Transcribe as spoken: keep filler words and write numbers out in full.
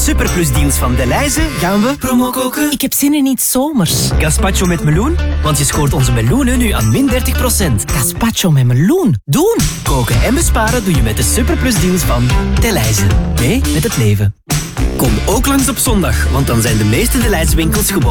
superplusdeals van Delhaize gaan we promo koken. Ik heb zin in iets zomers. Gazpacho met meloen, want je scoort onze meloenen nu aan min dertig procent. Gazpacho met meloen. Doen! Koken en besparen doe je met de superplusdeals van Delhaize. Mee met het leven. Kom ook langs op zondag, want dan zijn de meeste Delhaize winkels gewoon